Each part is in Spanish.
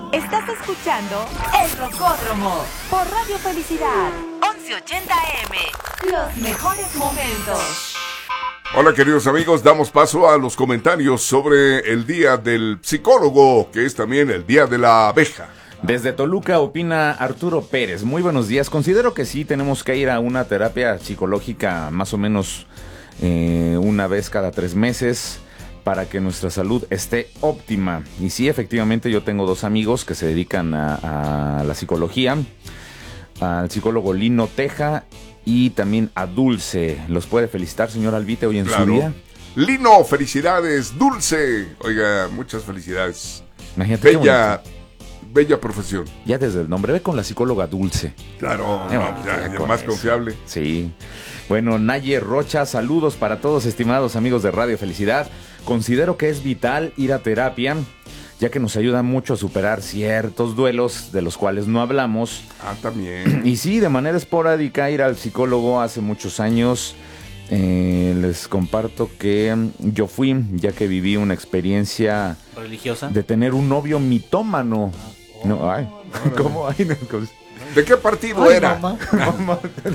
Estás escuchando El Rocódromo por Radio Felicidad 1180 AM. Los mejores momentos. Hola queridos amigos, damos paso a los comentarios sobre el Día del Psicólogo, que es también el Día de la Abeja. Desde Toluca opina Arturo Pérez. Muy buenos días. Considero que sí tenemos que ir a una terapia psicológica más o menos una vez cada 3 meses para que nuestra salud esté óptima. Y sí, efectivamente yo tengo 2 amigos que se dedican a la psicología, al psicólogo Lino Teja y también a Dulce. ¿Los puede felicitar, señor Albite, hoy en su día? Lino, felicidades. Dulce, oiga, muchas felicidades. Imagínate, bella profesión. Ya desde el nombre, ve con la psicóloga Dulce. Claro, ya más confiable. Sí. Bueno, Naye Rocha, saludos para todos, estimados amigos de Radio Felicidad. Considero que es vital ir a terapia, ya que nos ayuda mucho a superar ciertos duelos de los cuales no hablamos. También. Y sí, de manera esporádica ir al psicólogo hace muchos años. Les comparto que yo fui, ya que viví una experiencia religiosa de tener un novio mitómano. No, ay, ¿cómo? Ay, no. ¿De qué partido era? Mamá.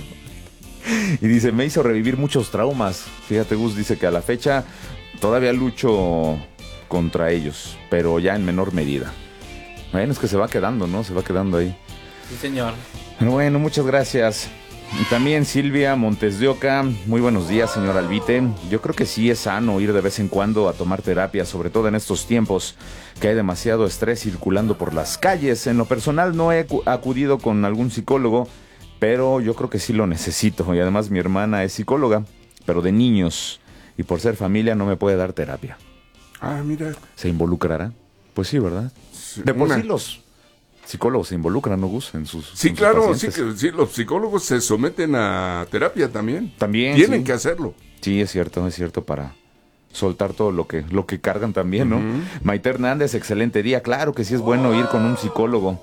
Y dice, me hizo revivir muchos traumas. Fíjate, Gus, dice que a la fecha todavía lucho contra ellos, pero ya en menor medida. Bueno, es que se va quedando, ¿no? Se va quedando ahí. Sí, señor. Bueno, muchas gracias. Y también Silvia Montes de Oca, muy buenos días, señor Albite. Yo creo que sí es sano ir de vez en cuando a tomar terapia, sobre todo en estos tiempos que hay demasiado estrés circulando por las calles. En lo personal no he acudido con algún psicólogo, pero yo creo que sí lo necesito. Y además mi hermana es psicóloga, pero de niños, y por ser familia no me puede dar terapia. Mira. ¿Se involucrará? Pues sí, ¿verdad? Sí, de por sí los psicólogos se involucran, ¿no, Gus? Sí, claro, sí, los psicólogos se someten a terapia también. También, tienen sí que hacerlo. Sí, es cierto, para soltar todo lo que cargan también, ¿no? Maite Hernández, excelente día. Claro que sí es bueno ir con un psicólogo.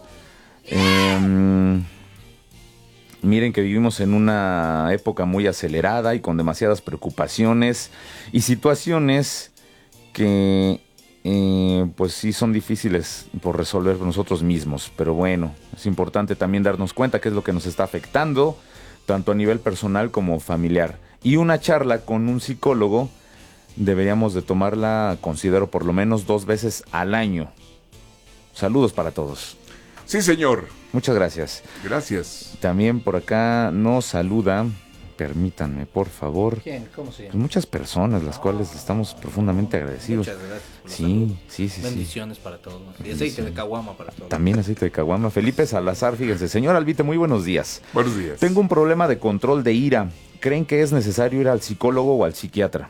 Miren que vivimos en una época muy acelerada y con demasiadas preocupaciones y situaciones que pues sí son difíciles por resolver nosotros mismos. Pero bueno, es importante también darnos cuenta qué es lo que nos está afectando, tanto a nivel personal como familiar. Y una charla con un psicólogo deberíamos de tomarla, considero, por lo menos 2 veces al año. Saludos para todos. Sí, señor. Muchas gracias. Gracias. También por acá nos saluda, permítanme, por favor. ¿Quién? ¿Cómo se llama? Pues muchas personas, las cuales estamos profundamente agradecidos. Muchas gracias por los Sí. bendiciones para todos. Y aceite de caguama para todos. También aceite de caguama. Felipe Salazar, fíjense. Señor Albite, muy buenos días. Buenos días. Tengo un problema de control de ira. ¿Creen que es necesario ir al psicólogo o al psiquiatra?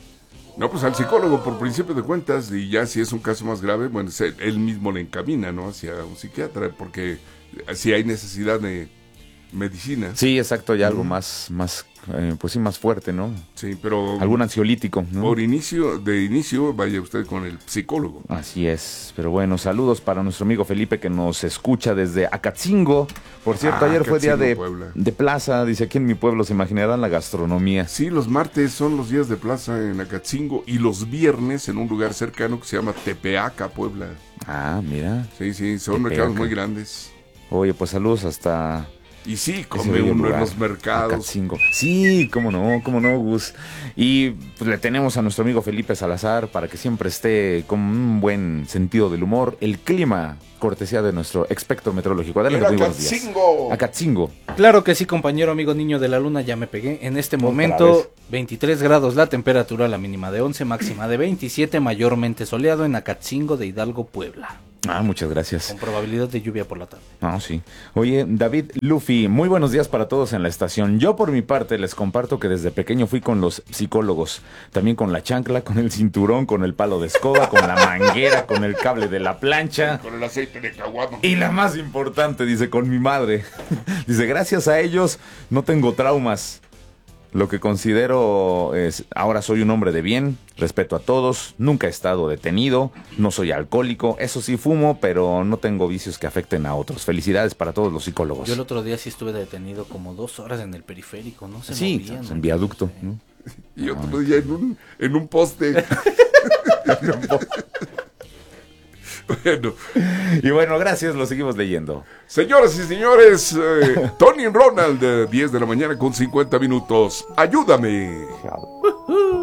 No, pues al psicólogo por principio de cuentas, y ya si es un caso más grave, bueno, él mismo le encamina, ¿no?, hacia un psiquiatra, porque si hay necesidad de medicina. Sí, exacto, ya algo más pues sí, más fuerte, ¿no? Sí, pero algún ansiolítico, ¿no? De inicio, vaya usted con el psicólogo. Así es, pero bueno, saludos para nuestro amigo Felipe que nos escucha desde Acatzingo. Por cierto, ayer fue día de plaza, dice, aquí en mi pueblo se imaginarán la gastronomía. Sí, los martes son los días de plaza en Acatzingo y los viernes en un lugar cercano que se llama Tepeaca, Puebla. Mira. Sí, son mercados muy grandes. Oye, pues saludos hasta... Y sí, come uno en los mercados. Acatzingo. Sí, cómo no, Gus. Y pues le tenemos a nuestro amigo Felipe Salazar para que siempre esté con un buen sentido del humor. El clima, cortesía de nuestro experto meteorológico. Adelante, muy buenos días. Acatzingo. Claro que sí, compañero, amigo niño de la luna, ya me pegué. En este momento, 23 grados la temperatura, la mínima de 11, máxima de 27, mayormente soleado en Acatzingo de Hidalgo, Puebla. Muchas gracias. Con probabilidad de lluvia por la tarde. Sí. Oye, David Luffy, muy buenos días para todos en la estación. Yo por mi parte les comparto que desde pequeño fui con los psicólogos. También con la chancla, con el cinturón, con el palo de escoba, con la manguera, con el cable de la plancha. Con el aceite de caguama. Y la más importante, dice, con mi madre. Dice, gracias a ellos no tengo traumas. Lo que considero es, ahora soy un hombre de bien, respeto a todos, nunca he estado detenido, no soy alcohólico, eso sí fumo, pero no tengo vicios que afecten a otros. Felicidades para todos los psicólogos. Yo el otro día sí estuve detenido como 2 horas en el periférico, ¿no? Sí, en viaducto, ¿no? Y otro día en un poste. Bueno. Y bueno, gracias, lo seguimos leyendo. Señoras y señores, Tony Ronald, 10 de la mañana con 50 minutos. Ayúdame.